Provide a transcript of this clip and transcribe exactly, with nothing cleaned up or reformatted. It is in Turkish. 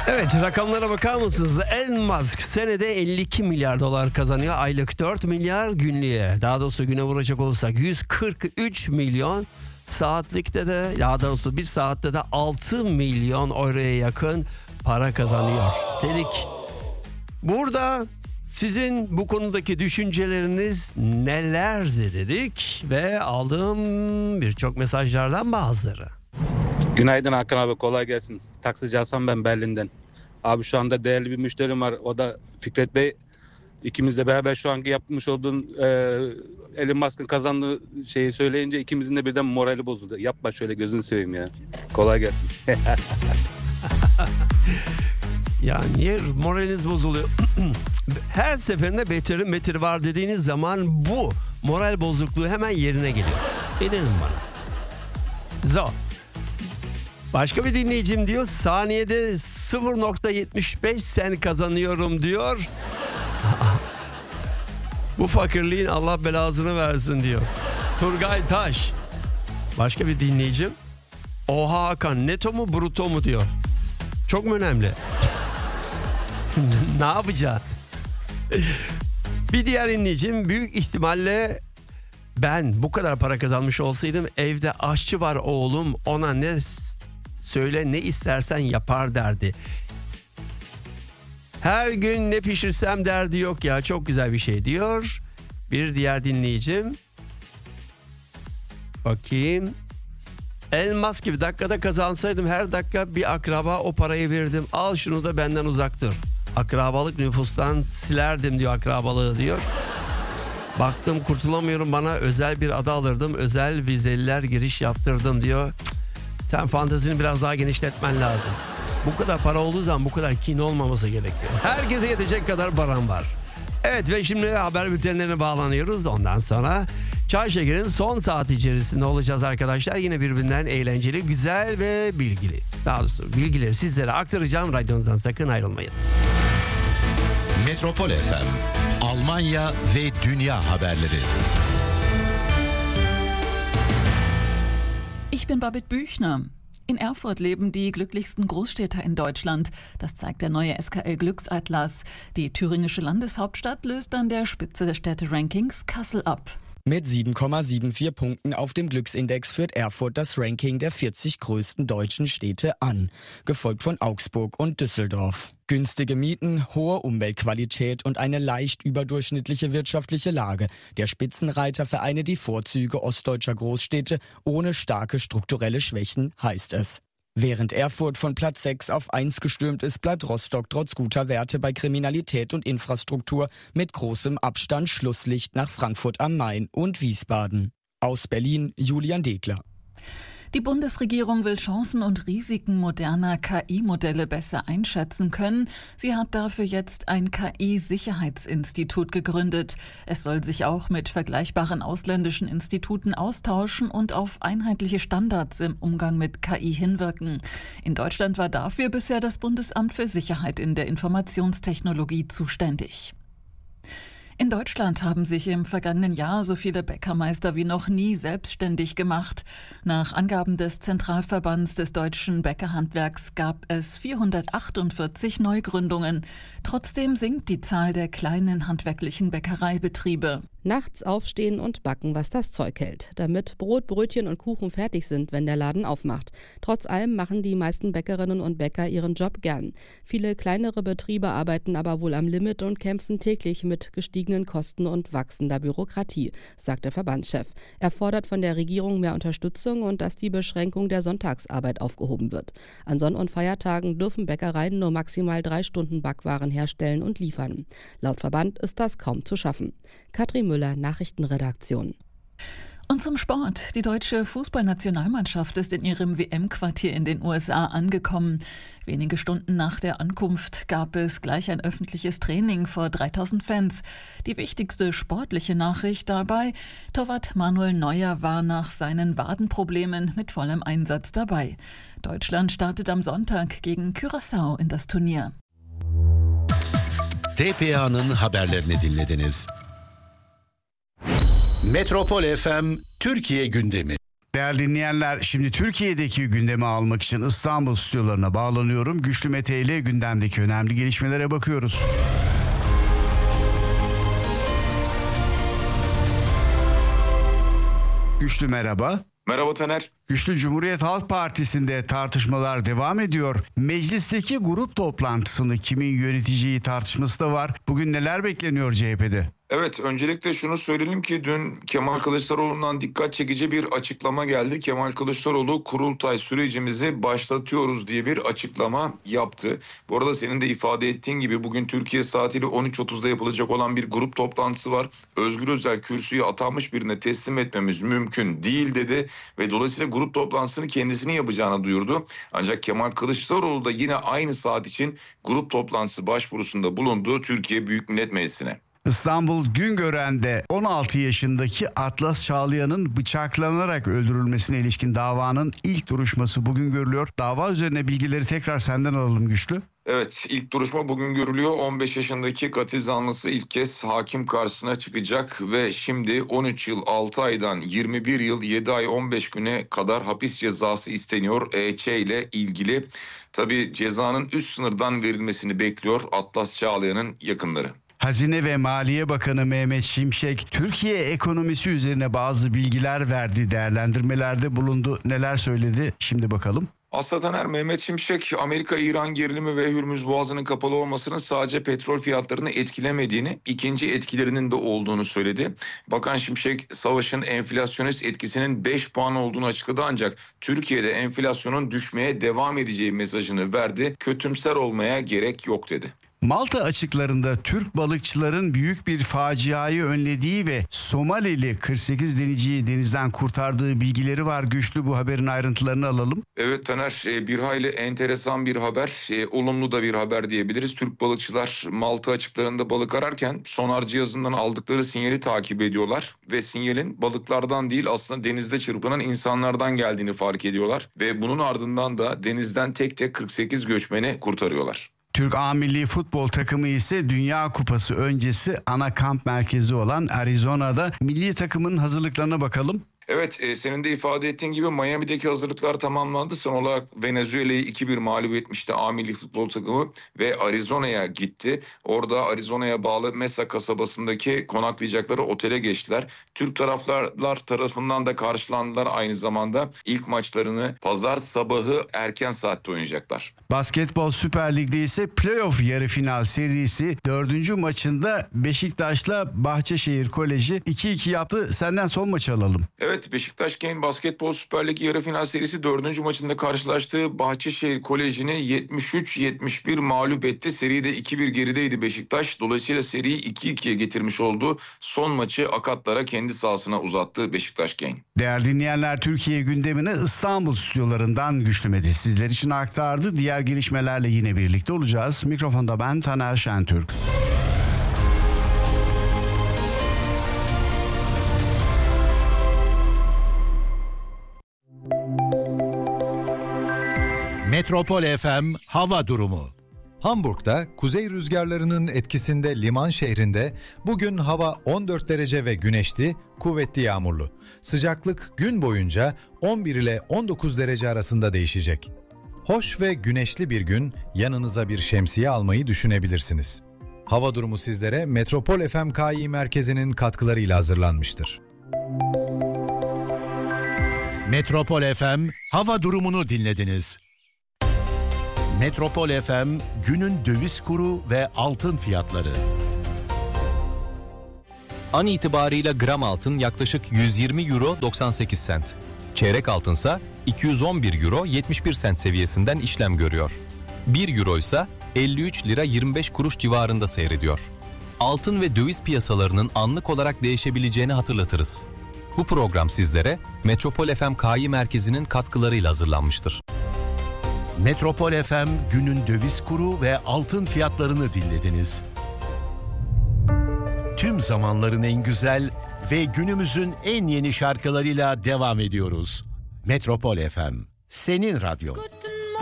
Evet, rakamlara bakar mısınız? Elon Musk senede elli iki milyar dolar kazanıyor. Aylık dört milyar, günlüğe daha doğrusu güne vuracak olursak yüz kırk üç milyon. Saatlikte de daha doğrusu bir saatte de altı milyon euroya yakın para kazanıyor dedik. Burada sizin bu konudaki düşünceleriniz nelerdi dedik ve aldığım birçok mesajlardan bazıları. Günaydın Hakan abi, kolay gelsin. Taksici Hasan ben, Berlin'den. Abi şu anda değerli bir müşterim var. O da Fikret Bey. İkimiz de beraber şu anki yapmış olduğun e, Elon Musk'ın kazandığı şeyi söyleyince ikimizin de birden morali bozuldu. Yapma şöyle, gözünü seveyim ya. Kolay gelsin. Ya niye moraliniz bozuluyor? Her seferinde beterin beteri var dediğiniz zaman bu moral bozukluğu hemen yerine geliyor. İnanın bana. Zor. Başka bir dinleyicim diyor, saniyede sıfır nokta yetmiş beş sen kazanıyorum diyor. Bu fakirliğin Allah belasını versin diyor. Turgay Taş. Başka bir dinleyicim, oha Hakan, neto mu bruto mu diyor. Çok mu önemli? Ne yapacağım? Bir diğer dinleyicim, büyük ihtimalle ben bu kadar para kazanmış olsaydım evde aşçı var oğlum, ona ne söyle ne istersen yapar derdi. Her gün ne pişirsem derdi yok ya, çok güzel bir şey diyor. Bir diğer dinleyicim, bakayım, Elmas gibi dakikada kazansaydım her dakika bir akraba o parayı verirdim. Al şunu da benden uzak dur. Akrabalık nüfustan silerdim diyor, akrabalığı diyor. Baktım kurtulamıyorum, bana özel bir ada alırdım. Özel vizeliler giriş yaptırdım diyor. Sen fantezini biraz daha genişletmen lazım. Bu kadar para olduğu zaman bu kadar kin olmaması gerekiyor. Herkese yetecek kadar param var. Evet ve şimdi haber bültenlerine bağlanıyoruz. Ondan sonra Çay Şeker'in son saat içerisinde olacağız arkadaşlar. Yine birbirinden eğlenceli, güzel ve bilgili. Daha doğrusu bilgileri sizlere aktaracağım. Radyonuzdan sakın ayrılmayın. Metropol F M, Almanya ve dünya haberleri. Ich bin Babette Büchner. In Erfurt leben die glücklichsten Großstädter in Deutschland. Das zeigt der neue S K L-Glücksatlas. Die thüringische Landeshauptstadt löst an der Spitze des Städte-Rankings Kassel ab. Mit sieben Komma vierundsiebzig Punkten auf dem Glücksindex führt Erfurt das Ranking der vierzig größten deutschen Städte an, gefolgt von Augsburg und Düsseldorf. Günstige Mieten, hohe Umweltqualität und eine leicht überdurchschnittliche wirtschaftliche Lage. Der Spitzenreiter vereine die Vorzüge ostdeutscher Großstädte ohne starke strukturelle Schwächen, heißt es. Während Erfurt von Platz sechs auf eins gestürmt ist, bleibt Rostock trotz guter Werte bei Kriminalität und Infrastruktur mit großem Abstand Schlusslicht nach Frankfurt am Main und Wiesbaden. Aus Berlin, Julian Degler. Die Bundesregierung will Chancen und Risiken moderner K I-Modelle besser einschätzen können. Sie hat dafür jetzt ein K I-Sicherheitsinstitut gegründet. Es soll sich auch mit vergleichbaren ausländischen Instituten austauschen und auf einheitliche Standards im Umgang mit K I hinwirken. In Deutschland war dafür bisher das Bundesamt für Sicherheit in der Informationstechnologie zuständig. In Deutschland haben sich im vergangenen Jahr so viele Bäckermeister wie noch nie selbstständig gemacht. Nach Angaben des Zentralverbands des deutschen Bäckerhandwerks gab es vierhundertachtundvierzig Neugründungen. Trotzdem sinkt die Zahl der kleinen handwerklichen Bäckereibetriebe. Nachts aufstehen und backen, was das Zeug hält, damit Brot, Brötchen und Kuchen fertig sind, wenn der Laden aufmacht. Trotz allem machen die meisten Bäckerinnen und Bäcker ihren Job gern. Viele kleinere Betriebe arbeiten aber wohl am Limit und kämpfen täglich mit gestiegenen Kosten und wachsender Bürokratie, sagt der Verbandschef. Er fordert von der Regierung mehr Unterstützung und dass die Beschränkung der Sonntagsarbeit aufgehoben wird. An Sonn- und Feiertagen dürfen Bäckereien nur maximal drei Stunden Backwaren herstellen und liefern. Laut Verband ist das kaum zu schaffen. Katrin Müller, Nachrichtenredaktion. Und zum Sport. Die deutsche Fußballnationalmannschaft ist in ihrem W M-Quartier in den U S A angekommen. Wenige Stunden nach der Ankunft gab es gleich ein öffentliches Training vor dreitausend Fans. Die wichtigste sportliche Nachricht dabei: Torwart Manuel Neuer war nach seinen Wadenproblemen mit vollem Einsatz dabei. Deutschland startet am Sonntag gegen Curaçao in das Turnier. T P A'nın haberlerini dinlediniz. Metropol F M Türkiye gündemi. Değerli dinleyenler, şimdi Türkiye'deki gündemi almak için İstanbul stüdyolarına bağlanıyorum. Güçlü Mete ile gündemdeki önemli gelişmelere bakıyoruz. Güçlü merhaba. Merhaba Taner. Güçlü, Cumhuriyet Halk Partisi'nde tartışmalar devam ediyor. Meclisteki grup toplantısını kimin yöneteceği tartışması da var. Bugün neler bekleniyor C H P'de? Evet, öncelikle şunu söyleyelim ki dün Kemal Kılıçdaroğlu'ndan dikkat çekici bir açıklama geldi. Kemal Kılıçdaroğlu kurultay sürecimizi başlatıyoruz diye bir açıklama yaptı. Bu arada senin de ifade ettiğin gibi bugün Türkiye saatiyle on üç otuzda yapılacak olan bir grup toplantısı var. Özgür Özel kürsüyü atanmış birine teslim etmemiz mümkün değil dedi ve dolayısıyla grup toplantısını kendisinin yapacağını duyurdu. Ancak Kemal Kılıçdaroğlu da yine aynı saat için grup toplantısı başvurusunda bulundu Türkiye Büyük Millet Meclisi'ne. İstanbul Güngören'de on altı yaşındaki Atlas Çağlayan'ın bıçaklanarak öldürülmesine ilişkin davanın ilk duruşması bugün görülüyor. Dava üzerine bilgileri tekrar senden alalım Güçlü. Evet, ilk duruşma bugün görülüyor. on beş yaşındaki katil zanlısı ilk kez hakim karşısına çıkacak ve şimdi on üç yıl altı aydan yirmi bir yıl yedi ay on beş güne kadar hapis cezası isteniyor E Ç ile ilgili. Tabii cezanın üst sınırdan verilmesini bekliyor Atlas Çağlayan'ın yakınları. Hazine ve Maliye Bakanı Mehmet Şimşek, Türkiye ekonomisi üzerine bazı bilgiler verdi, değerlendirmelerde bulundu. Neler söyledi? Şimdi bakalım. Aslı Taner, Mehmet Şimşek, Amerika-İran gerilimi ve Hürmüz Boğazı'nın kapalı olmasının sadece petrol fiyatlarını etkilemediğini, ikinci etkilerinin de olduğunu söyledi. Bakan Şimşek, savaşın enflasyonist etkisinin beş puan olduğunu açıkladı ancak Türkiye'de enflasyonun düşmeye devam edeceği mesajını verdi. Kötümser olmaya gerek yok dedi. Malta açıklarında Türk balıkçıların büyük bir faciayı önlediği ve Somalili kırk sekiz denizciyi denizden kurtardığı bilgileri var. Güçlü, bu haberin ayrıntılarını alalım. Evet Taner, bir hayli enteresan bir haber, olumlu da bir haber diyebiliriz. Türk balıkçılar Malta açıklarında balık ararken sonar cihazından aldıkları sinyali takip ediyorlar ve sinyalin balıklardan değil aslında denizde çırpınan insanlardan geldiğini fark ediyorlar ve bunun ardından da denizden tek tek kırk sekiz göçmeni kurtarıyorlar. Türk A Milli Futbol takımı ise Dünya Kupası öncesi ana kamp merkezi olan Arizona'da. Milli takımın hazırlıklarına bakalım. Evet, e, senin de ifade ettiğin gibi Miami'deki hazırlıklar tamamlandı. Son olarak Venezuela'yı iki bir mağlup etmişti A Milli Futbol takımı ve Arizona'ya gitti. Orada Arizona'ya bağlı Mesa kasabasındaki konaklayacakları otele geçtiler. Türk taraflar tarafından da karşılandılar aynı zamanda. İlk maçlarını pazar sabahı erken saatte oynayacaklar. Basketbol Süper Lig'de ise playoff yarı final serisi dördüncü maçında Beşiktaş'la Bahçeşehir Koleji iki iki yaptı. Senden son maçı alalım. Evet, Beşiktaş Genç Basketbol Süper Lig yarı final serisi dördüncü maçında karşılaştığı Bahçeşehir Koleji'ni yetmiş üç yetmiş bir mağlup etti. Seride iki bir gerideydi Beşiktaş. Dolayısıyla seriyi iki ikiye getirmiş oldu. Son maçı akatlara kendi sahasına uzattı Beşiktaş Genç. Değerli dinleyenler, Türkiye gündemini İstanbul stüdyolarından Güçlü Mete sizler için aktardı. Diğer gelişmelerle yine birlikte olacağız. Mikrofonda ben Taner Şentürk. Metropol F M hava durumu. Hamburg'da kuzey rüzgarlarının etkisinde liman şehrinde bugün hava on dört derece ve güneşli, kuvvetli yağmurlu. Sıcaklık gün boyunca on bir ile on dokuz derece arasında değişecek. Hoş ve güneşli bir gün, yanınıza bir şemsiye almayı düşünebilirsiniz. Hava durumu sizlere Metropol F M K İ merkezinin katkılarıyla hazırlanmıştır. Metropol F M hava durumunu dinlediniz. Metropol F M günün döviz kuru ve altın fiyatları. An itibarıyla gram altın yaklaşık yüz yirmi euro doksan sekiz sent. Çeyrek altınsa iki yüz on bir euro yetmiş bir sent seviyesinden işlem görüyor. bir euro ise elli üç lira yirmi beş kuruş civarında seyrediyor. Altın ve döviz piyasalarının anlık olarak değişebileceğini hatırlatırız. Bu program sizlere Metropol F M K İ merkezinin katkılarıyla hazırlanmıştır. Metropol F M günün döviz kuru ve altın fiyatlarını dinlediniz. Tüm zamanların en güzel ve günümüzün en yeni şarkılarıyla devam ediyoruz. Metropol F M, senin radyo.